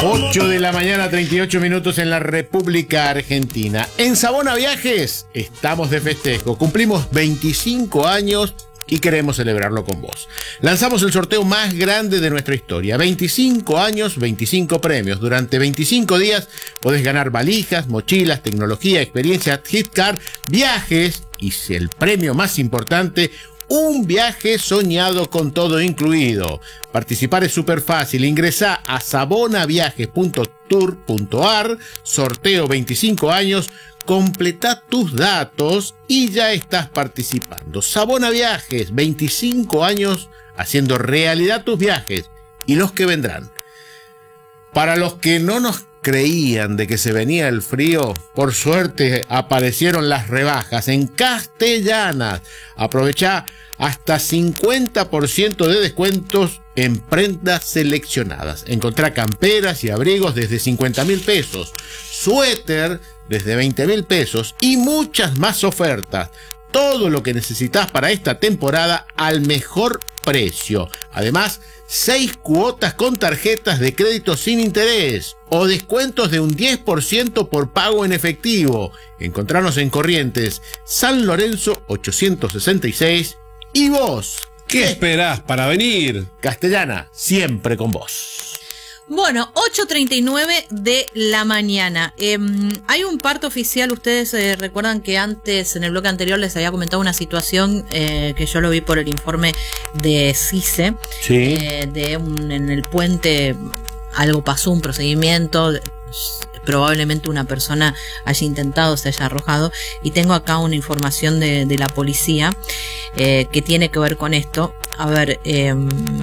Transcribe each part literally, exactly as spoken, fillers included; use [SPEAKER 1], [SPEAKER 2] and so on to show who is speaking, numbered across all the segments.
[SPEAKER 1] ocho de la mañana, treinta y ocho minutos en la República Argentina. En Sabona Viajes estamos de festejo. Cumplimos veinticinco años y queremos celebrarlo con vos. Lanzamos el sorteo más grande de nuestra historia. veinticinco años, veinticinco premios. Durante veinticinco días podés ganar valijas, mochilas, tecnología, experiencia, gift card, viajes y, si el premio más importante, un viaje soñado con todo incluido. Participar es súper fácil. Ingresá a sabonaviajes punto tour punto ar, sorteo veinticinco años, completá tus datos y ya estás participando. Sabona Viajes, veinticinco años haciendo realidad tus viajes y los que vendrán. Para los que no nos creían de que se venía el frío, por suerte aparecieron las rebajas en Castellanas. Aprovechá hasta cincuenta por ciento de descuentos en prendas seleccionadas. Encontrá camperas y abrigos desde cincuenta mil pesos, suéter desde veinte mil pesos y muchas más ofertas. Todo lo que necesitas para esta temporada al mejor precio. Además, seis cuotas con tarjetas de crédito sin interés o descuentos de un diez por ciento por pago en efectivo. Encontranos en Corrientes, San Lorenzo ochocientos sesenta y seis. ¿Y vos?
[SPEAKER 2] ¿Qué esperás para venir?
[SPEAKER 1] Castellana, siempre con vos.
[SPEAKER 3] Bueno, ocho treinta y nueve de la mañana. Eh, hay un parto oficial. Ustedes eh, recuerdan que antes, en el bloque anterior, les había comentado una situación eh, que yo lo vi por el informe de CICE.
[SPEAKER 1] Sí.
[SPEAKER 3] Eh, de un, en el puente algo pasó, un procedimiento. Probablemente una persona haya intentado, se haya arrojado. Y tengo acá una información de, de la policía eh, que tiene que ver con esto. A ver... Eh,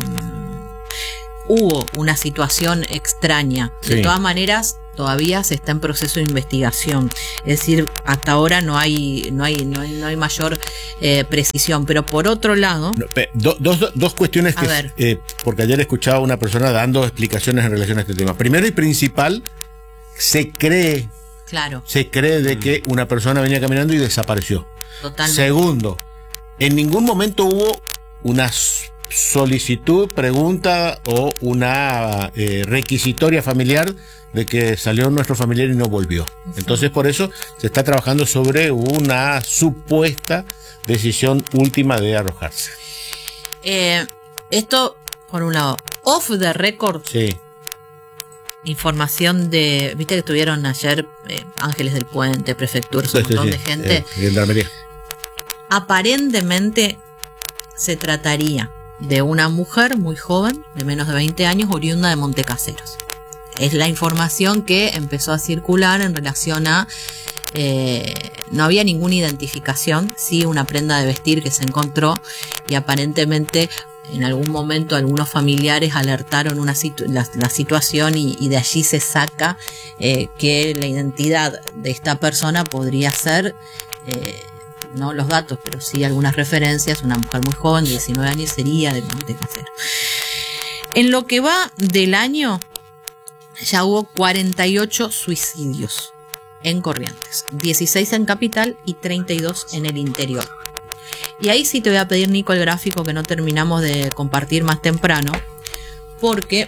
[SPEAKER 3] hubo una situación extraña. Sí. De todas maneras, todavía se está en proceso de investigación. Es decir, hasta ahora no hay, no hay, no hay, no hay mayor eh, precisión. Pero por otro lado...
[SPEAKER 1] No, do, dos, do, dos cuestiones que... Eh, porque ayer escuchaba a una persona dando explicaciones en relación a este tema. Primero y principal, se cree...
[SPEAKER 3] Claro.
[SPEAKER 1] Se cree de que una persona venía caminando y desapareció.
[SPEAKER 3] Totalmente.
[SPEAKER 1] Segundo, en ningún momento hubo unas... solicitud, pregunta o una eh, requisitoria familiar de que salió nuestro familiar y no volvió. Uh-huh. Entonces, por eso se está trabajando sobre una supuesta decisión última de arrojarse.
[SPEAKER 3] Eh, esto, por un lado, off the record.
[SPEAKER 1] Sí.
[SPEAKER 3] Información de, viste que estuvieron ayer eh, Ángeles del Puente, prefectura, un montón sí, sí, sí. de gente.
[SPEAKER 1] Eh, gendarmería.
[SPEAKER 3] Aparentemente se trataría de una mujer muy joven, de menos de veinte años, oriunda de Montecaseros. Es la información que empezó a circular en relación a... Eh, no había ninguna identificación, sí una prenda de vestir que se encontró y aparentemente en algún momento algunos familiares alertaron una situ- la, la situación y, y de allí se saca eh, que la identidad de esta persona podría ser... Eh, no los datos, pero sí algunas referencias. Una mujer muy joven de diecinueve años sería de Montecasero. En lo que va del año ya hubo cuarenta y ocho suicidios en Corrientes, dieciséis en Capital y treinta y dos en el interior. Y ahí sí te voy a pedir, Nico, el gráfico que no terminamos de compartir más temprano, porque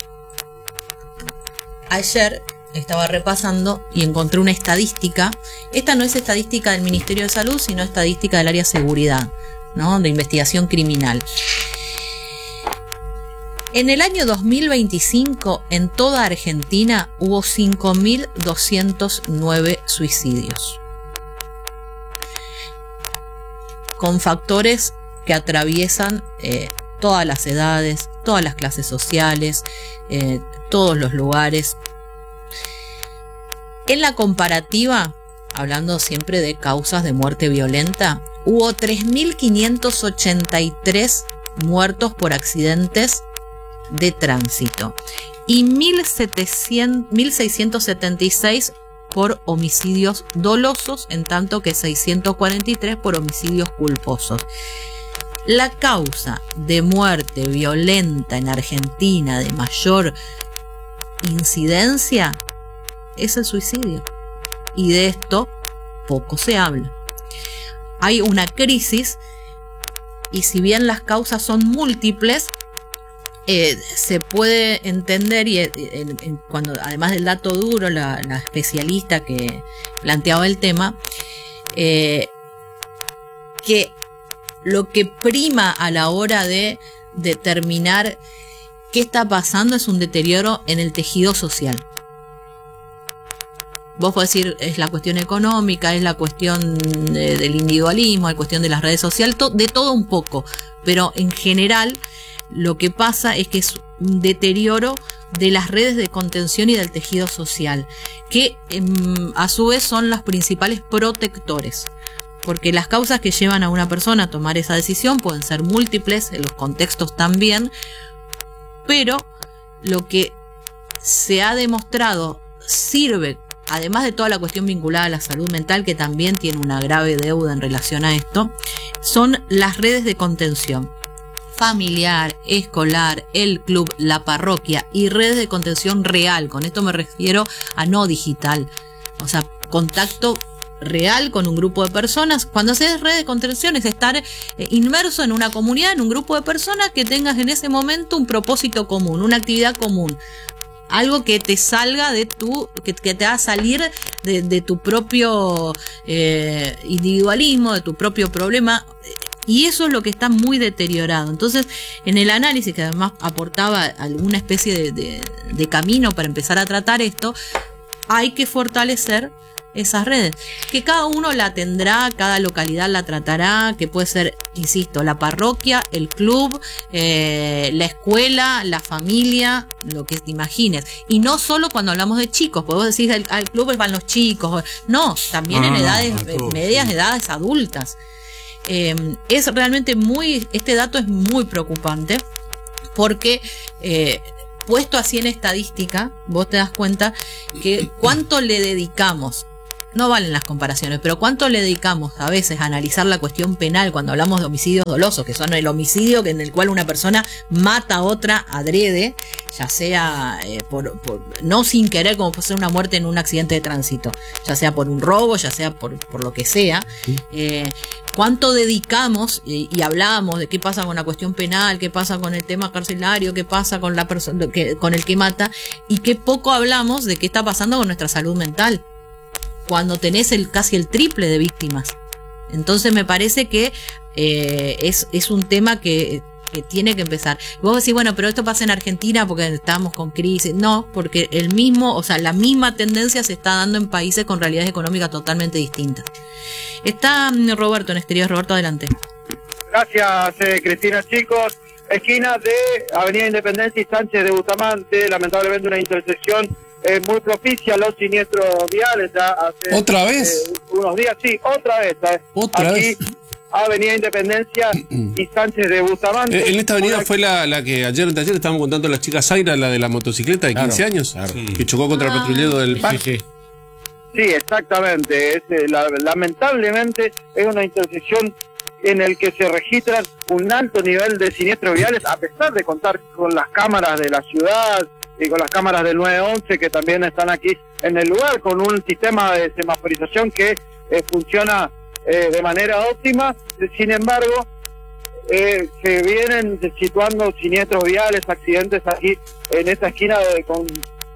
[SPEAKER 3] ayer estaba repasando y encontré una estadística. Esta no es estadística del Ministerio de Salud, sino estadística del área de seguridad, ¿no? De investigación criminal. En el año dos mil veinticinco, en toda Argentina, hubo cinco mil doscientos nueve suicidios. Con factores que atraviesan eh, todas las edades, todas las clases sociales, eh, todos los lugares. En la comparativa, hablando siempre de causas de muerte violenta, hubo tres mil quinientos ochenta y tres muertos por accidentes de tránsito y mil seiscientos setenta y seis por homicidios dolosos, en tanto que seiscientos cuarenta y tres por homicidios culposos. La causa de muerte violenta en Argentina de mayor incidencia es el suicidio, y de esto poco se habla. Hay una crisis y si bien las causas son múltiples, eh, se puede entender, y eh, en, en, cuando además del dato duro, la, la especialista que planteaba el tema, eh, que lo que prima a la hora de determinar qué está pasando es un deterioro en el tejido social. Vos podés decir, es la cuestión económica, es la cuestión de, del individualismo, la cuestión de las redes sociales, to, de todo un poco, pero en general lo que pasa es que es un deterioro de las redes de contención y del tejido social, que eh, a su vez son los principales protectores, porque las causas que llevan a una persona a tomar esa decisión pueden ser múltiples, en los contextos también, pero lo que se ha demostrado sirve, además de toda la cuestión vinculada a la salud mental, que también tiene una grave deuda en relación a esto, son las redes de contención familiar, escolar, el club, la parroquia y redes de contención real. Con esto me refiero a no digital, o sea, contacto real con un grupo de personas. Cuando se es red de contención es estar eh, inmerso en una comunidad, en un grupo de personas que tengas en ese momento un propósito común, una actividad común. Algo que te salga de tu, que, que te haga salir de, de tu propio eh, individualismo, de tu propio problema, y eso es lo que está muy deteriorado. Entonces, en el análisis, que además aportaba alguna especie de, de, de camino para empezar a tratar esto, hay que fortalecer esas redes, que cada uno la tendrá, cada localidad la tratará, que puede ser, insisto, la parroquia, el club, eh, la escuela, la familia, lo que te imagines. Y no solo cuando hablamos de chicos, porque vos decís al, al club van los chicos, no, también ah, en edades no, medias, sí. edades adultas. Eh, es realmente muy, este dato es muy preocupante, porque eh, puesto así en estadística, vos te das cuenta que cuánto le dedicamos, no valen las comparaciones, pero cuánto le dedicamos a veces a analizar la cuestión penal cuando hablamos de homicidios dolosos, que son el homicidio en el cual una persona mata a otra adrede, ya sea eh, por, por no sin querer, como puede ser una muerte en un accidente de tránsito, ya sea por un robo, ya sea por, por lo que sea. Eh, cuánto dedicamos y, y hablábamos de qué pasa con la cuestión penal, qué pasa con el tema carcelario, qué pasa con la persona que, con el que mata, y qué poco hablamos de qué está pasando con nuestra salud mental, cuando tenés el casi el triple de víctimas. Entonces me parece que eh, es, es un tema que, que tiene que empezar. Vos decís, bueno, pero esto pasa en Argentina porque estamos con crisis. No, porque el mismo, o sea, la misma tendencia se está dando en países con realidades económicas totalmente distintas. Está Roberto en exterior. Roberto, adelante.
[SPEAKER 4] Gracias, eh, Cristina. Chicos, esquina de Avenida Independencia y Sánchez de Bustamante, lamentablemente una intersección Eh, muy propicia a los siniestros viales. Ya hace,
[SPEAKER 2] ¿Otra vez?
[SPEAKER 4] Eh, unos días, sí, otra vez. Eh.
[SPEAKER 2] ¿Otra
[SPEAKER 4] Aquí,
[SPEAKER 2] vez?
[SPEAKER 4] Avenida Independencia y Sánchez de Bustamante.
[SPEAKER 2] Eh, en esta avenida una... fue la, la que ayer en taller estábamos contando la chica Zaira, la de la motocicleta de claro, quince años, claro. que chocó contra ah. el patrullero del parque.
[SPEAKER 4] Sí, sí. sí, exactamente. Es, eh, la, lamentablemente es una intersección en el que se registran un alto nivel de siniestros viales, a pesar de contar con las cámaras de la ciudad y con las cámaras del nueve once que también están aquí en el lugar, con un sistema de semaforización que eh, funciona eh, de manera óptima. Sin embargo, eh, se vienen situando siniestros viales, accidentes aquí en esta esquina de, con,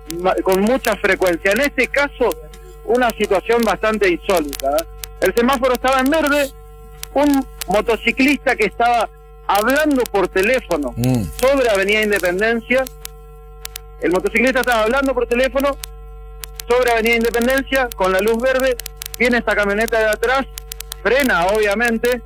[SPEAKER 4] con mucha frecuencia. En este caso, una situación bastante insólita, ¿eh? El semáforo estaba en verde, un motociclista que estaba hablando por teléfono mm. sobre Avenida Independencia. El motociclista estaba hablando por teléfono sobre Avenida Independencia con la luz verde. Viene esta camioneta de atrás, frena obviamente,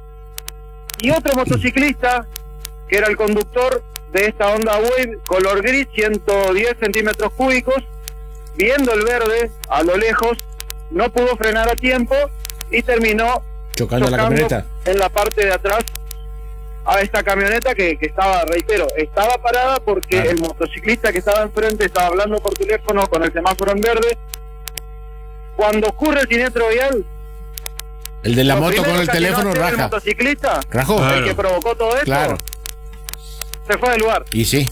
[SPEAKER 4] y otro motociclista, que era el conductor de esta Honda Wave color gris, ciento diez centímetros cúbicos, viendo el verde a lo lejos, no pudo frenar a tiempo y terminó
[SPEAKER 1] chocando, chocando la camioneta
[SPEAKER 4] en la parte de atrás a esta camioneta que, que estaba, reitero, estaba parada porque ah. el motociclista que estaba enfrente estaba hablando por teléfono con el semáforo en verde. Cuando ocurre el siniestro vial,
[SPEAKER 1] el de la moto con el teléfono raja.
[SPEAKER 4] El motociclista,
[SPEAKER 1] rajó,
[SPEAKER 4] el
[SPEAKER 1] claro.
[SPEAKER 4] que provocó todo esto,
[SPEAKER 1] claro.
[SPEAKER 4] se fue del lugar.
[SPEAKER 1] Y sí.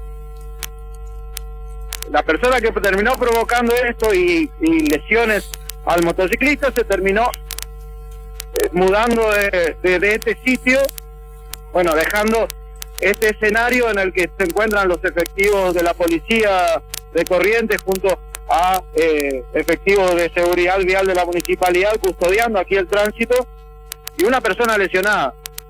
[SPEAKER 4] La persona que terminó provocando esto y, y lesiones al motociclista se terminó eh, mudando de, de, de este sitio, bueno, dejando este escenario en el que se encuentran los efectivos de la policía de Corrientes junto a eh, efectivos de seguridad vial de la municipalidad custodiando aquí el tránsito y una persona lesionada.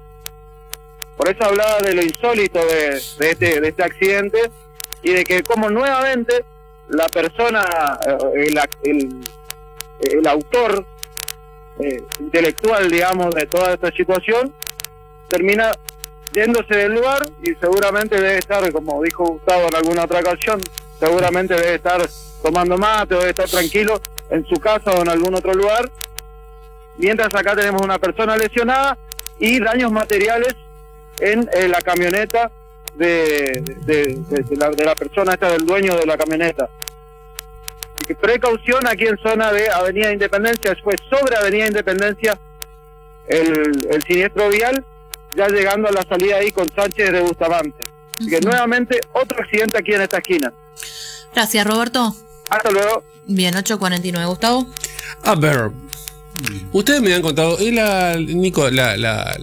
[SPEAKER 4] Por eso hablaba de lo insólito de, de, este, de este accidente y de que como nuevamente la persona, eh, el, el, el autor eh, intelectual, digamos, de toda esta situación, termina yéndose del lugar y seguramente debe estar, como dijo Gustavo en alguna otra ocasión, seguramente debe estar tomando mate o debe estar tranquilo en su casa o en algún otro lugar, mientras acá tenemos una persona lesionada y daños materiales en, en la camioneta de, de, de, de, la, de la persona esta, del dueño de la camioneta. Y que precaución aquí en zona de Avenida Independencia, fue sobre Avenida Independencia el, el siniestro vial, ya llegando a la salida ahí con Sánchez de Bustamante. Así que nuevamente otro accidente aquí en esta esquina.
[SPEAKER 3] Gracias, Roberto.
[SPEAKER 4] Hasta luego.
[SPEAKER 3] Bien, ocho cuarenta y nueve, Gustavo.
[SPEAKER 2] A ver, ustedes me han contado, y la, Nico, la, la,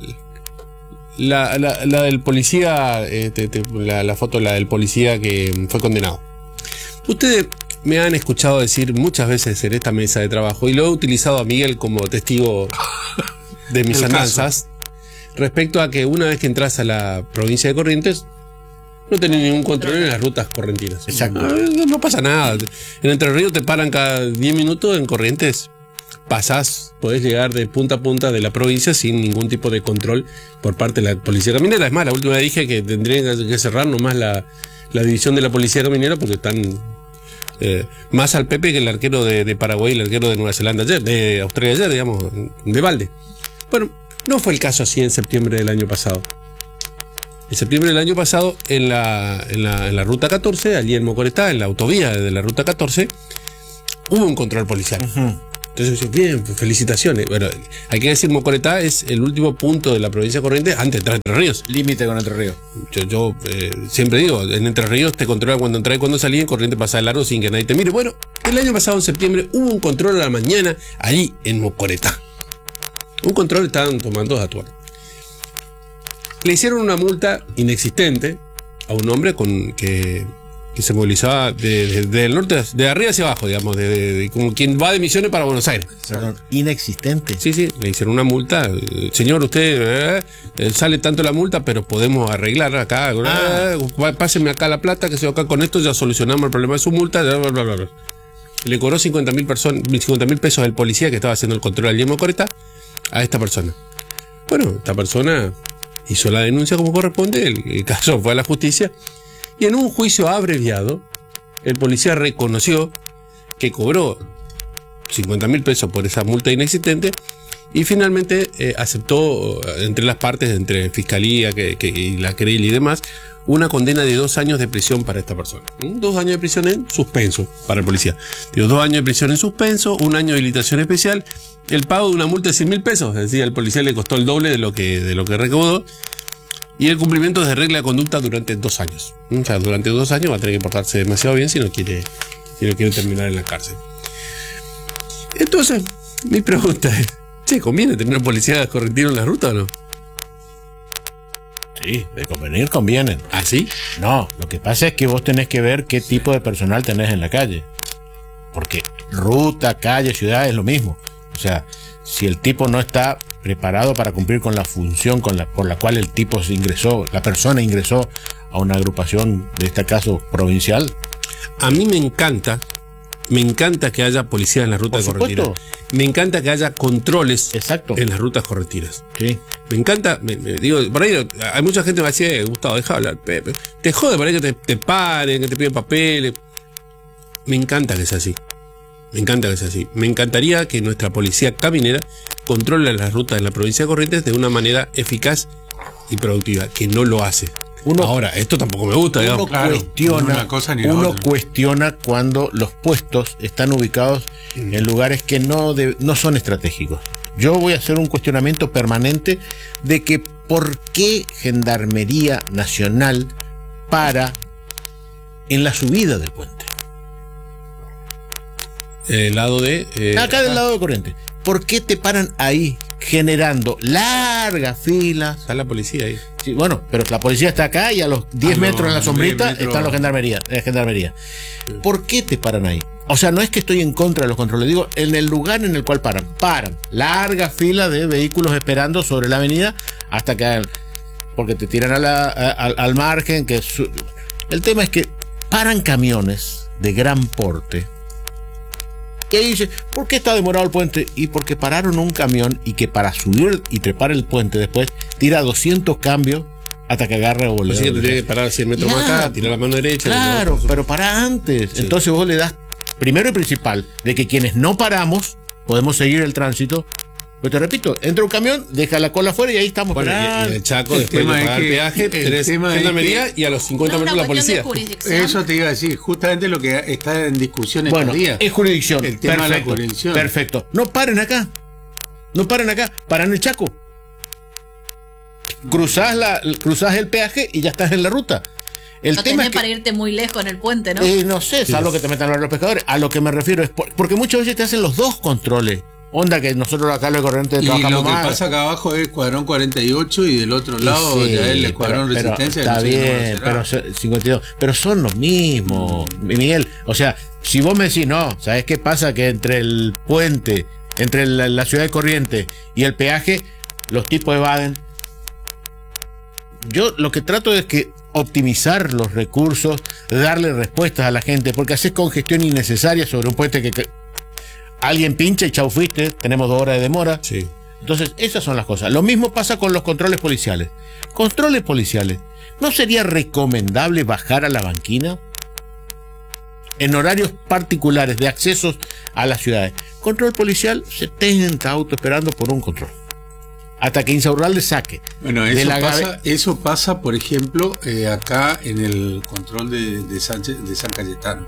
[SPEAKER 2] la, la, la del policía, eh, te, te, la, la foto, la del policía que fue condenado. Ustedes me han escuchado decir muchas veces en esta mesa de trabajo, y lo he utilizado a Miguel como testigo de mis andanzas, respecto a que una vez que entras a la provincia de Corrientes, no tenés ningún control en las rutas correntinas.
[SPEAKER 1] Exacto.
[SPEAKER 2] No, no pasa nada. En Entre Ríos te paran cada diez minutos, en Corrientes pasás, podés llegar de punta a punta de la provincia sin ningún tipo de control por parte de la policía caminera. Es más, la última vez dije que tendrían que cerrar nomás la, la división de la policía caminera porque están eh, más al Pepe que el arquero de, de Paraguay y el arquero de Nueva Zelanda ayer, de Australia ayer, digamos, de balde. Bueno, no fue el caso así en septiembre del año pasado. En septiembre del año pasado, en la, en la, en la ruta catorce, allí en Mocoretá, en la autovía de la ruta catorce, hubo un control policial. Uh-huh. Entonces, bien, felicitaciones. Bueno, hay que decir, Mocoretá es el último punto de la provincia de Corrientes antes de entrar a Entre Ríos.
[SPEAKER 1] Límite con Entre Ríos.
[SPEAKER 2] Yo, yo eh, siempre digo, en Entre Ríos te controlan cuando entras y cuando salís, en Corrientes pasás de largo sin que nadie te mire. Bueno, el año pasado, en septiembre, hubo un control a la mañana allí en Mocoretá. Un control estaban tomando a actuar. Le hicieron una multa inexistente a un hombre con que, que se movilizaba del de, de norte, de arriba hacia abajo, digamos, de, de, de, como quien va de Misiones para Buenos Aires.
[SPEAKER 1] Perdón, inexistente.
[SPEAKER 2] Sí, sí, le hicieron una multa. Señor, usted eh, sale tanto la multa, pero podemos arreglar acá. Ah. Eh, páseme acá la plata, que se acá con esto ya solucionamos el problema de su multa. Bla, bla, bla, bla. Le cobró cincuenta mil pesos el policía que estaba haciendo el control al Yemo Coreta a esta persona. Bueno, esta persona hizo la denuncia como corresponde, el, el caso fue a la justicia y en un juicio abreviado el policía reconoció que cobró cincuenta mil pesos por esa multa inexistente y finalmente eh, aceptó entre las partes, entre fiscalía que, que, y la querella y demás, una condena de dos años de prisión para esta persona. Dos años de prisión en suspenso para el policía. Digo, dos años de prisión en suspenso, un año de habilitación especial, el pago de una multa de cien mil pesos, es decir, al policía le costó el doble de lo que, de lo que recaudó, y el cumplimiento de regla de conducta durante dos años. O sea, durante dos años va a tener que portarse demasiado bien si no quiere, si no quiere terminar en la cárcel. Entonces, mi pregunta es, ¿che, conviene tener una policía correntina en la ruta o no?
[SPEAKER 1] Sí, de convenir convienen.
[SPEAKER 2] ¿Ah, sí?
[SPEAKER 1] No, lo que pasa es que vos tenés que ver qué tipo de personal tenés en la calle. Porque ruta, calle, ciudad es lo mismo. O sea, si el tipo no está preparado para cumplir con la función con la, por la cual el tipo se ingresó, la persona ingresó a una agrupación, de este caso provincial.
[SPEAKER 2] A mí me encanta, me encanta que haya policía en las rutas correntinas. Me encanta que haya controles.
[SPEAKER 1] Exacto.
[SPEAKER 2] En las rutas correntinas.
[SPEAKER 1] Sí.
[SPEAKER 2] Me encanta, me, me, digo, por ahí hay mucha gente que me decía, Gustavo, deja hablar, Pepe. Te jode por ahí que te, te paren, que te piden papeles. Me encanta que sea así. Me encanta que sea así. Me encantaría que nuestra policía caminera controle las rutas en la provincia de Corrientes de una manera eficaz y productiva, que no lo hace.
[SPEAKER 1] Uno,
[SPEAKER 2] Ahora, esto tampoco me gusta.
[SPEAKER 1] Uno,
[SPEAKER 2] digamos.
[SPEAKER 1] Claro, cuestiona,
[SPEAKER 5] una cosa ni
[SPEAKER 1] uno
[SPEAKER 5] otra.
[SPEAKER 1] cuestiona cuando los puestos están ubicados mm. en lugares que no, de, no son estratégicos. Yo voy a hacer un cuestionamiento permanente de que por qué Gendarmería Nacional para en la subida del puente.
[SPEAKER 2] El lado de... Eh,
[SPEAKER 1] Acá del lado de Corrientes. ¿Por qué te paran ahí generando la largas filas.
[SPEAKER 2] Está la policía ahí.
[SPEAKER 1] Sí, bueno, pero la policía está acá y a los diez
[SPEAKER 5] Ah,
[SPEAKER 1] metros
[SPEAKER 5] no,
[SPEAKER 1] en la sombrita
[SPEAKER 5] diez metros.
[SPEAKER 1] están los gendarmería, eh, gendarmería. ¿Por qué te paran ahí? O sea, no es que estoy en contra de los controles, digo, en el lugar en el cual paran. Paran. Larga fila de vehículos esperando sobre la avenida hasta que hagan, porque te tiran a la, a- al, al margen. Que su- el tema es que paran camiones de gran porte. Y ahí dice, ¿por qué está demorado el puente? Y porque pararon un camión y que para subir y trepar el puente después tira doscientos cambios hasta que agarre o
[SPEAKER 2] Así que te tiene que parar cien metros
[SPEAKER 1] Ya.
[SPEAKER 2] más acá, tirar la mano derecha.
[SPEAKER 1] Claro,
[SPEAKER 2] ¿no?
[SPEAKER 1] pero para antes.
[SPEAKER 2] Sí.
[SPEAKER 1] Entonces vos le das, primero y principal, de que quienes no paramos podemos seguir el tránsito. Pero te repito, entra un camión, deja la cola afuera y ahí estamos.
[SPEAKER 2] Bueno, y, y
[SPEAKER 1] esperando.
[SPEAKER 2] en el Chaco,
[SPEAKER 5] El
[SPEAKER 2] después de
[SPEAKER 5] tema es
[SPEAKER 2] pagar el
[SPEAKER 5] que-
[SPEAKER 2] peaje,
[SPEAKER 5] el
[SPEAKER 2] tenés
[SPEAKER 5] tema es
[SPEAKER 2] gendarmería y a los cincuenta
[SPEAKER 3] No es
[SPEAKER 2] metros
[SPEAKER 3] una
[SPEAKER 2] la
[SPEAKER 3] cuestión de
[SPEAKER 2] policía.
[SPEAKER 3] jurisdicción.
[SPEAKER 5] Eso te iba a decir, justamente lo que está en discusión estos
[SPEAKER 1] Bueno,
[SPEAKER 5] días.
[SPEAKER 1] es jurisdicción.
[SPEAKER 5] El tema de la
[SPEAKER 1] Perfecto.
[SPEAKER 5] jurisdicción.
[SPEAKER 1] Perfecto. No paren acá. No paren acá. Paran el Chaco. Cruzás, la, cruzás el peaje y ya estás en la ruta. El
[SPEAKER 3] no
[SPEAKER 1] tema
[SPEAKER 3] tenés
[SPEAKER 1] es que,
[SPEAKER 3] para irte muy lejos en el puente, ¿no?
[SPEAKER 1] eh, no sé, salvo que te metan a los pescadores. A lo que me refiero es por- porque muchas veces te hacen los dos controles. Onda que nosotros acá los corrientes
[SPEAKER 5] Y
[SPEAKER 1] trabajamos
[SPEAKER 5] lo que
[SPEAKER 1] más.
[SPEAKER 5] pasa acá abajo es Escuadrón cuarenta y ocho y del otro lado
[SPEAKER 1] Sí,
[SPEAKER 5] ya es el Escuadrón
[SPEAKER 1] pero- pero
[SPEAKER 5] Resistencia. que
[SPEAKER 1] está
[SPEAKER 5] no sé cómo
[SPEAKER 1] bien,
[SPEAKER 5] será.
[SPEAKER 1] pero so- cincuenta y dos, pero son los mismos, Miguel. O sea, si vos me decís, no, ¿sabes qué pasa? Que entre el puente, entre la, la ciudad de Corrientes y el peaje, los tipos evaden. Yo lo que trato es que optimizar los recursos, darle respuestas a la gente, porque haces congestión innecesaria sobre un puente que, que alguien pincha y chau fuiste, tenemos dos horas de demora.
[SPEAKER 2] Sí.
[SPEAKER 1] Entonces, esas son las cosas. Lo mismo pasa con los controles policiales. Controles policiales. ¿No sería recomendable bajar a la banquina? En horarios particulares de accesos a las ciudades. Control policial, setenta autos esperando por un control. Hasta que Insaurralde saque.
[SPEAKER 5] Bueno,
[SPEAKER 1] de
[SPEAKER 5] eso
[SPEAKER 1] la
[SPEAKER 5] pasa,
[SPEAKER 1] gabe-
[SPEAKER 5] eso pasa, por ejemplo, eh, acá en el control de, de, Sánchez, de San Cayetano.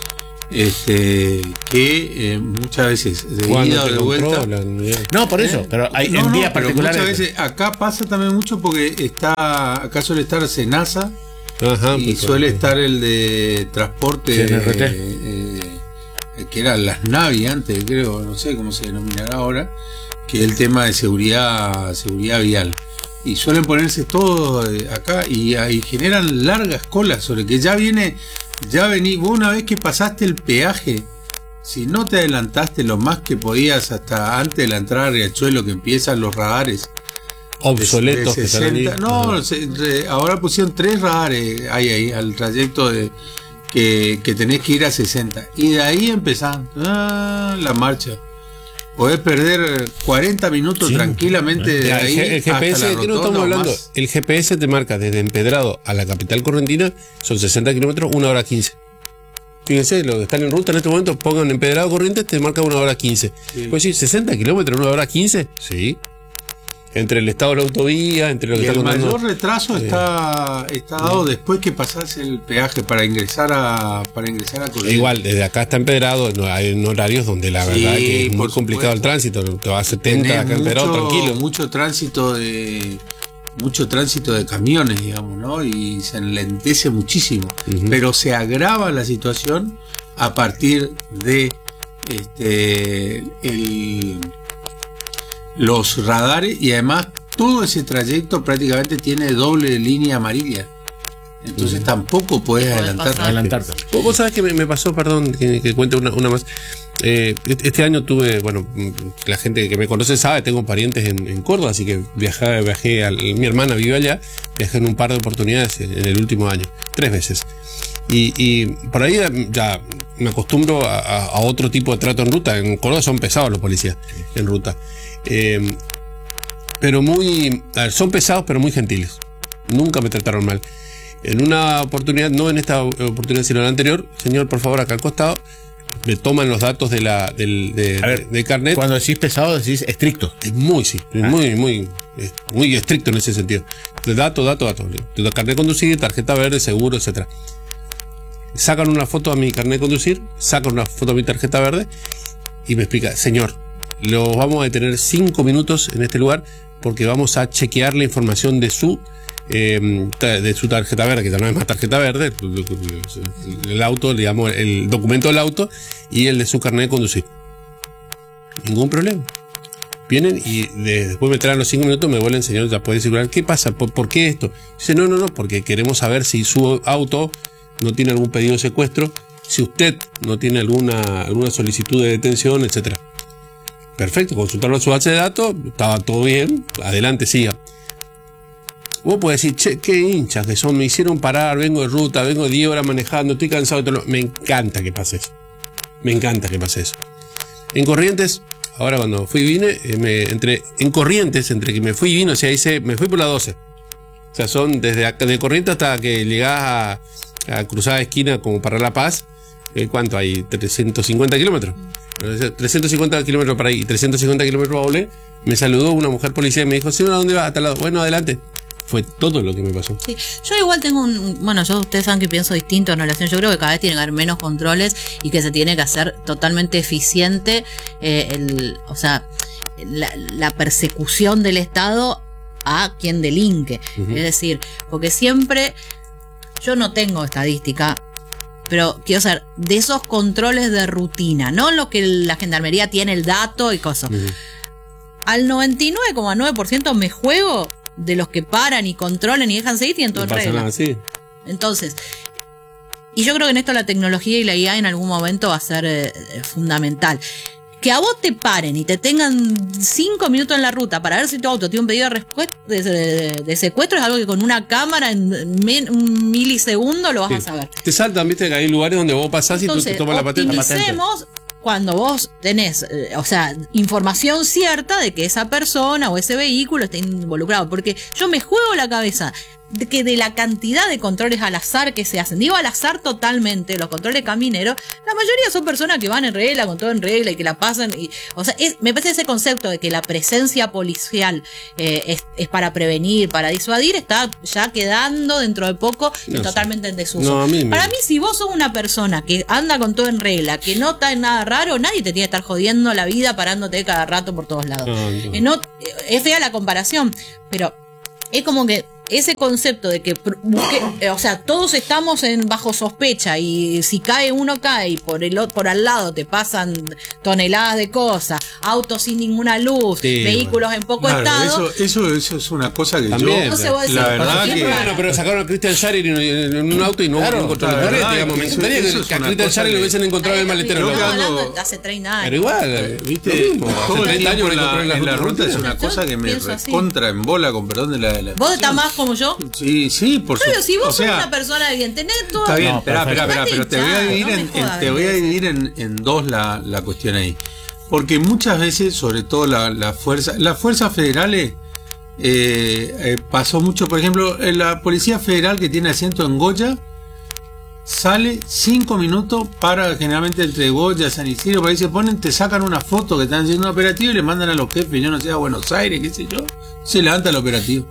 [SPEAKER 5] Este, que eh, muchas veces de
[SPEAKER 2] Cuando
[SPEAKER 5] ida o
[SPEAKER 2] te
[SPEAKER 5] de vuelta.
[SPEAKER 2] controlan, Miguel.
[SPEAKER 1] No, por eso,
[SPEAKER 5] ¿Eh?
[SPEAKER 1] pero hay
[SPEAKER 5] No,
[SPEAKER 1] en
[SPEAKER 5] no,
[SPEAKER 1] días
[SPEAKER 5] pero
[SPEAKER 1] particulares.
[SPEAKER 5] muchas veces acá pasa también mucho porque está acá suele estar Senasa
[SPEAKER 2] Ajá,
[SPEAKER 5] y
[SPEAKER 2] pues,
[SPEAKER 5] suele
[SPEAKER 2] pues,
[SPEAKER 5] estar el de transporte
[SPEAKER 1] C N R T.
[SPEAKER 5] eh, eh, que eran las Navi antes, creo, no sé cómo se denominará ahora, que es el tema de seguridad seguridad vial. Y suelen ponerse todos eh, acá y ahí generan largas colas sobre que ya viene, ya vení, vos una vez que pasaste el peaje, si no te adelantaste lo más que podías hasta antes de la entrada a Riachuelo que empiezan los radares
[SPEAKER 2] obsoletos
[SPEAKER 5] de
[SPEAKER 2] que están ahí.
[SPEAKER 5] sesenta, no,
[SPEAKER 2] Ajá.
[SPEAKER 5] se- re- ahora pusieron tres radares ahí, ahí al trayecto de que, que tenés que ir a sesenta y de ahí empezás ah, la marcha. Podés perder cuarenta minutos
[SPEAKER 2] Sí.
[SPEAKER 5] tranquilamente de
[SPEAKER 2] Mira, el,
[SPEAKER 5] ahí
[SPEAKER 2] G- el
[SPEAKER 5] hasta
[SPEAKER 2] G P S,
[SPEAKER 5] la
[SPEAKER 2] ¿de qué no
[SPEAKER 5] rotonda
[SPEAKER 2] estamos
[SPEAKER 5] o
[SPEAKER 2] hablando?
[SPEAKER 5] más.
[SPEAKER 2] El G P S te marca desde Empedrado a la capital correntina, son sesenta kilómetros, una hora quince. Fíjense, los que están en ruta en este momento, pongan Empedrado Corrientes, te marca una hora quince.
[SPEAKER 5] Sí.
[SPEAKER 2] Pues sí, sesenta kilómetros, una hora quince, sí. Entre el estado de la autovía, entre lo que
[SPEAKER 5] Y
[SPEAKER 2] está
[SPEAKER 5] el
[SPEAKER 2] contando.
[SPEAKER 5] mayor retraso
[SPEAKER 2] Sí.
[SPEAKER 5] está, está dado después que pasás el peaje para ingresar a para ingresar a Corrientes.
[SPEAKER 2] Igual, desde acá está Empedrado, no, hay en horarios donde la
[SPEAKER 5] Sí,
[SPEAKER 2] verdad que es muy
[SPEAKER 5] por
[SPEAKER 2] complicado el
[SPEAKER 5] supuesto.
[SPEAKER 2] tránsito, te va a setenta
[SPEAKER 5] Tenés
[SPEAKER 2] acá en Empedrado,
[SPEAKER 5] mucho,
[SPEAKER 2] tranquilo.
[SPEAKER 5] mucho tránsito de mucho tránsito de camiones, digamos, ¿no? Y se enlentece muchísimo,
[SPEAKER 2] Ujú.
[SPEAKER 5] pero se agrava la situación a partir de este el los radares y además todo ese trayecto prácticamente tiene doble línea amarilla. Entonces tampoco puedes
[SPEAKER 3] Podés
[SPEAKER 5] adelantar.
[SPEAKER 3] pasar.
[SPEAKER 1] Adelantarte.
[SPEAKER 2] Vos vos sabés que me, me pasó, perdón, que, que cuente una, una más. Eh, este este año tuve, bueno, mm, la gente que me conoce sabe, tengo parientes en, en Córdoba, así que viajé, viajé al, mi hermana vive allá, viajé en un par de oportunidades en, en el último año, tres veces. Y, y por ahí ya me acostumbro a, a- a otro tipo de trato en ruta. En Córdoba son pesados los policías en ruta. Eh, pero muy, a ver, son pesados pero muy gentiles. Nunca me trataron mal. En una oportunidad, no en esta oportunidad, sino en la anterior, señor, por favor, acá al costado, me toman los datos de la, del, de,
[SPEAKER 1] A ver,
[SPEAKER 2] de carnet.
[SPEAKER 1] Cuando decís pesado, decís estricto.
[SPEAKER 2] Es muy, sí, es muy, muy, es muy estricto en ese sentido. De dato, dato, dato. De carnet de conducir, tarjeta verde, seguro, etcétera. Sacan una foto a mi carnet de conducir, sacan una foto a mi tarjeta verde y me explica, señor, los vamos a detener cinco minutos en este lugar porque vamos a chequear la información de su eh, ta- de su tarjeta verde, que ya no es más tarjeta verde, el auto, digamos, el documento del auto y el de su carnet de conducir. Ningún problema. Vienen y de, después me traen los cinco minutos, me vuelven, señor, ya puede circular. ¿Qué pasa? ¿Por, ¿Por qué esto? Dice, no, no, no, porque queremos saber si su auto no tiene algún pedido de secuestro, si usted no tiene alguna, alguna solicitud de detención, etcétera. Perfecto, consultaron su base de datos, estaba todo bien, adelante, siga. Vos podés decir, che, qué hinchas que son, me hicieron parar, vengo de ruta, vengo de diez horas manejando, estoy cansado de todo. Me encanta que pase eso. Me encanta que pase eso. En Corrientes, ahora cuando fui y vine, eh, me, entre, en Corrientes, entre que me fui y vine, o sea, hice, me fui por la doce. O sea, son desde acá, de Corrientes hasta que llegás a, a cruzar esquina como para La Paz. Eh, ¿Cuánto hay? trescientos cincuenta kilómetros. trescientos cincuenta kilómetros para ahí y trescientos cincuenta kilómetros para volver. Me saludó una mujer policía y me dijo, señora, ¿a dónde va? A tal lado. Bueno, adelante. Fue todo lo que me pasó.
[SPEAKER 3] Sí, yo igual tengo un... Bueno, yo ustedes saben que pienso distinto en relación. Yo creo que cada vez tiene que haber menos controles y que se tiene que hacer totalmente eficiente eh, el, o sea, la, la persecución del Estado a quien delinque. Uh-huh. Es decir, porque siempre... Yo no tengo estadística, pero quiero saber, de esos controles de rutina, no lo que la gendarmería tiene el dato y cosas. Uh-huh. Al noventa y nueve coma nueve por ciento me juego de los que paran y controlan y dejan seguir, tienen todo
[SPEAKER 2] no
[SPEAKER 3] en regla.
[SPEAKER 2] Nada, sí.
[SPEAKER 3] Entonces, y yo creo que en esto la tecnología y la I A en algún momento va a ser eh, fundamental. Que a vos te paren y te tengan cinco minutos en la ruta para ver si tu auto tiene un pedido de, de, de, de secuestro es algo que con una cámara en men, un milisegundo lo vas sí. a saber.
[SPEAKER 2] Te saltan, viste, que hay lugares donde vos pasás
[SPEAKER 3] Entonces,
[SPEAKER 2] y tú te tomas la patente.
[SPEAKER 3] Optimicemos cuando vos tenés, eh, o sea, información cierta de que esa persona o ese vehículo está involucrado. Porque yo me juego la cabeza de que de la cantidad de controles al azar que se hacen, digo al azar totalmente, los controles camineros, la mayoría son personas que van en regla, con todo en regla y que la pasan. Y, o sea, es, me parece ese concepto de que la presencia policial eh, es, es para prevenir, para disuadir, está ya quedando dentro de poco no totalmente sé. en desuso.
[SPEAKER 2] No, a mí me...
[SPEAKER 3] Para mí, si vos sos una persona que anda con todo en regla, que no está en nada raro, nadie te tiene que estar jodiendo la vida parándote cada rato por todos lados. No, no. Eh, no, es fea la comparación, pero es como que ese concepto de que, que o sea, todos estamos en bajo sospecha y si cae uno cae y por el por al lado te pasan toneladas de cosas, autos sin ninguna luz, sí, vehículos bueno. en poco claro, estado.
[SPEAKER 5] Eso, eso, eso es una cosa que
[SPEAKER 2] también,
[SPEAKER 5] yo
[SPEAKER 3] no se va a decir,
[SPEAKER 5] la verdad que
[SPEAKER 2] bueno, pero sacaron a Christian Schaller en un auto y no claro, encontraron el carrete, digamos, me encantaría que, que a Christian Schaller lo hubiesen encontrado en el maletero.
[SPEAKER 3] Estamos hablando de hace treinta años.
[SPEAKER 2] Pero igual,
[SPEAKER 5] viste, todo el tiempo en la, en la ruta es una cosa que me contra en bola, con perdón de la
[SPEAKER 3] ¿Vos estás más como yo?
[SPEAKER 5] Sí, sí, por supuesto.
[SPEAKER 3] Si vos o sea, sos una persona bien, tenés todo.
[SPEAKER 5] Está bien, espera, espera, espera, pero te voy a dividir, no en, en, te voy a dividir en, en dos la, la cuestión ahí. Porque muchas veces, sobre todo la, la fuerza, las fuerzas federales, eh, eh, pasó mucho, por ejemplo, la Policía Federal que tiene asiento en Goya, sale cinco minutos para generalmente entre Goya, San Isidro, por ahí se ponen, te sacan una foto que están haciendo un operativo y le mandan a los jefes, yo no sé, a Buenos Aires, qué sé yo, se levanta el operativo.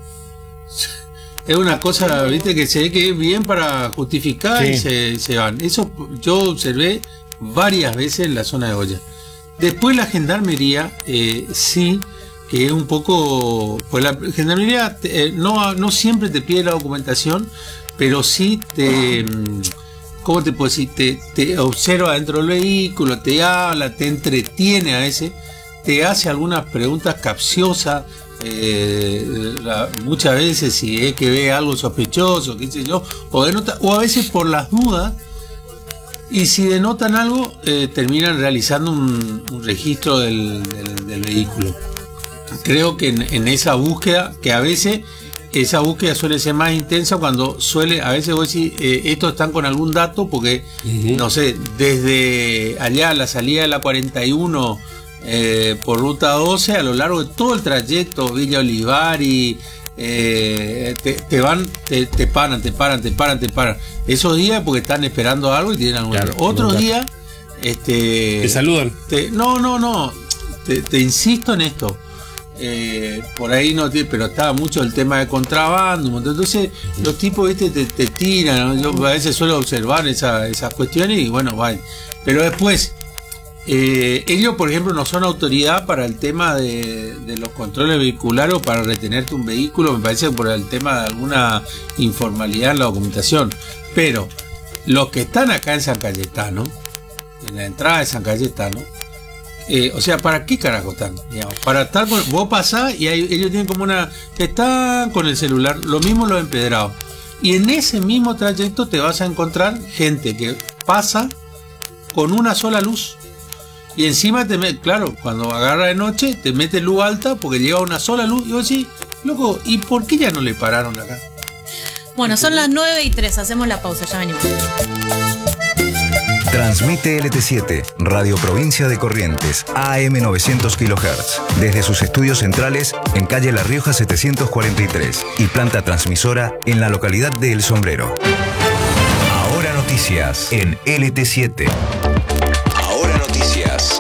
[SPEAKER 5] Es una cosa, viste, que se ve que es bien para justificar sí. y se, se van. Eso yo observé varias veces en la zona de Goya. Después la gendarmería, eh, sí, que es un poco... Pues la gendarmería eh, no, no siempre te pide la documentación, pero sí te... ¿Cómo te puedo decir? Te, te observa dentro del vehículo, te habla, te entretiene a veces, te hace algunas preguntas capciosas. Eh, la, muchas veces si es que ve algo sospechoso, qué sé yo, o denota, o a veces por las dudas, y si denotan algo, eh, terminan realizando un, un registro del, del, del vehículo. Creo que en, en esa búsqueda, que a veces esa búsqueda suele ser más intensa cuando suele, a veces vos decís, eh, estos están con algún dato, porque, uh-huh. no sé, desde allá, la salida de la cuarenta y uno, Eh, por ruta doce, a lo largo de todo el trayecto, Villa Olivari, eh, te, te van, te, te paran, te paran, te paran, te paran. Esos días porque están esperando algo y tienen algo. Claro, otros días, este,
[SPEAKER 2] te saludan.
[SPEAKER 5] Te, no, no, no. Te, te insisto en esto. Eh, por ahí no te, pero estaba mucho el tema de contrabando. Entonces, los tipos, viste, te, te tiran. ¿no? Yo a veces suelo observar esa, esas cuestiones y bueno, vaya. Pero después. Eh, ellos, por ejemplo, no son autoridad para el tema de, de los controles vehiculares o para retenerte un vehículo, me parece por el tema de alguna informalidad en la documentación. Pero los que están acá en San Cayetano, en la entrada de San Cayetano, Eh, o sea, ¿para qué carajo están? Digamos, para estar con, vos pasás y hay, ellos tienen como una... Están con el celular, lo mismo los empedrados. Y en ese mismo trayecto te vas a encontrar gente que pasa con una sola luz. Y encima, te met, claro, cuando agarra de noche, te mete luz alta porque lleva una sola luz. Y vos decís, loco, ¿y por qué ya no le pararon acá?
[SPEAKER 3] Bueno, son las nueve y tres, hacemos la pausa, ya venimos.
[SPEAKER 6] Transmite L T siete, Radio Provincia de Corrientes, A M novecientos kilohertz, desde sus estudios centrales en calle La Rioja setecientos cuarenta y tres y planta transmisora en la localidad de El Sombrero. Ahora noticias en L T siete. Ahora noticias.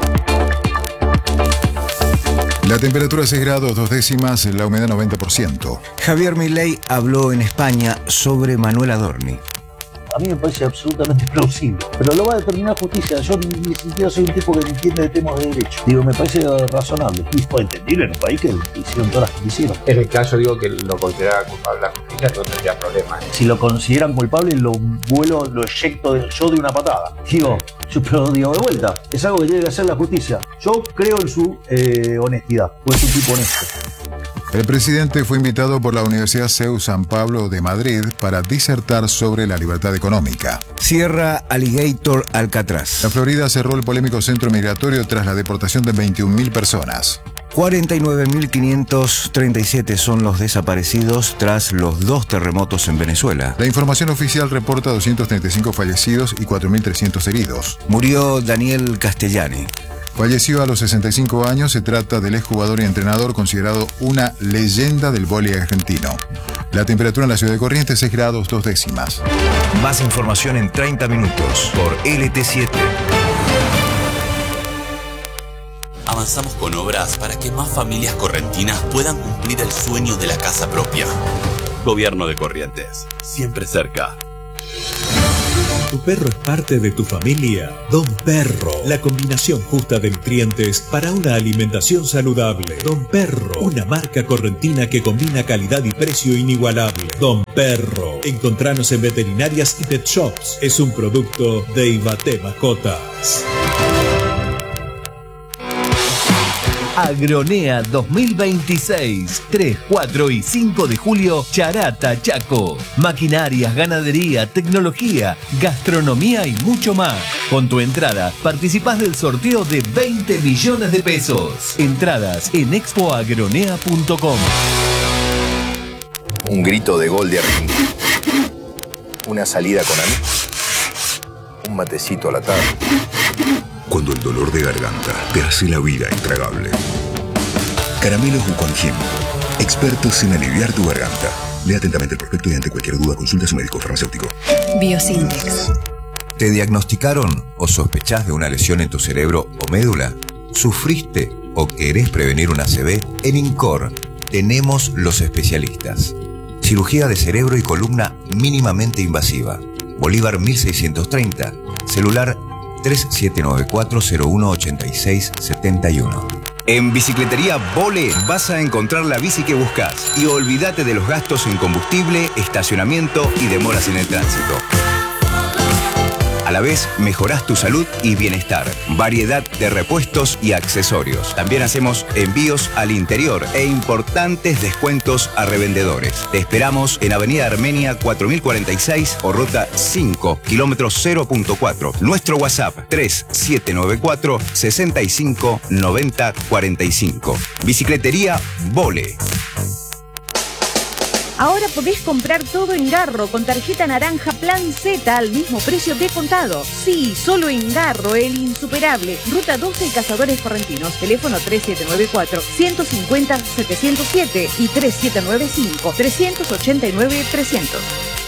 [SPEAKER 7] La temperatura seis grados, dos décimas, la humedad noventa por ciento.
[SPEAKER 6] Javier Milei habló en España sobre Manuel Adorni.
[SPEAKER 8] A mí me parece absolutamente plausible, pero lo va a determinar justicia. Yo ni siquiera soy un tipo que entiende de temas de derecho. Digo, me parece razonable y fue entendible en un país que hicieron todas las que hicieron.
[SPEAKER 9] En el caso, digo, que lo considerara culpable la justicia, no tendría problemas.
[SPEAKER 8] Si lo consideran culpable, lo vuelo, lo eyecto de, yo de una patada. Digo, yo pero digo de vuelta, es algo que tiene que hacer la justicia. Yo creo en su eh, honestidad, pues es un tipo honesto.
[SPEAKER 7] El presidente fue invitado por la Universidad C E U San Pablo de Madrid para disertar sobre la libertad económica.
[SPEAKER 6] Cierra Alligator Alcatraz.
[SPEAKER 7] La Florida cerró el polémico centro migratorio tras la deportación de veintiún mil personas.
[SPEAKER 6] cuarenta y nueve mil quinientos treinta y siete son los desaparecidos tras los dos terremotos en Venezuela.
[SPEAKER 7] La información oficial reporta doscientos treinta y cinco fallecidos y cuatro mil trescientos heridos.
[SPEAKER 6] Murió Daniel Castellani.
[SPEAKER 7] Falleció a los sesenta y cinco años, se trata del exjugador y entrenador considerado una leyenda del vóley argentino. La temperatura en la ciudad de Corrientes es grados dos décimas.
[SPEAKER 6] Más información en treinta minutos por L T siete.
[SPEAKER 10] Avanzamos con obras para que más familias correntinas puedan cumplir el sueño de la casa propia. Gobierno de Corrientes, siempre cerca.
[SPEAKER 11] ¿Tu perro es parte de tu familia? Don Perro, la combinación justa de nutrientes para una alimentación saludable. Don Perro, una marca correntina que combina calidad y precio inigualable. Don Perro, encontranos en veterinarias y pet shops. Es un producto de Ibate Mascotas.
[SPEAKER 12] Agronea dos mil veintiséis, tres, cuatro y cinco de julio, Charata, Chaco. Maquinarias, ganadería, tecnología, gastronomía y mucho más. Con tu entrada participás del sorteo de veinte millones de pesos. Entradas en expo agronea punto com.
[SPEAKER 6] Un grito de gol de Argentina. Una salida con amigos. Un matecito a la tarde.
[SPEAKER 13] Cuando el dolor de garganta te hace la vida intragable. Caramelos Buconjim, expertos en aliviar tu garganta. Lea atentamente el prospecto y ante cualquier duda consulta a su médico farmacéutico.
[SPEAKER 14] Biosintex.
[SPEAKER 6] ¿Te diagnosticaron o sospechás de una lesión en tu cerebro o médula? ¿Sufriste o querés prevenir una A C V? En INCOR tenemos los especialistas. Cirugía de cerebro y columna mínimamente invasiva. Bolívar mil seiscientos treinta. Celular tres siete nueve cuatro cero uno ocho seis siete uno. En Bicicletería Vole vas a encontrar la bici que buscas y olvídate de los gastos en combustible, estacionamiento y demoras en el tránsito. A la vez, mejorás tu salud y bienestar. Variedad de repuestos y accesorios. También hacemos envíos al interior e importantes descuentos a revendedores. Te esperamos en Avenida Armenia cuatro mil cuarenta y seis o Ruta cinco, kilómetro cero punto cuatro. Nuestro WhatsApp tres siete nueve cuatro seis cinco nueve cero cuatro cinco. Bicicletería Vole.
[SPEAKER 14] Ahora podés comprar todo en Garro con tarjeta naranja Plan Z al mismo precio de contado. Sí, solo en Garro, el insuperable. Ruta doce y Cazadores Correntinos. Teléfono tres siete nueve cuatro uno cinco cero siete cero siete y tres siete nueve cinco tres ocho nueve tres cero cero.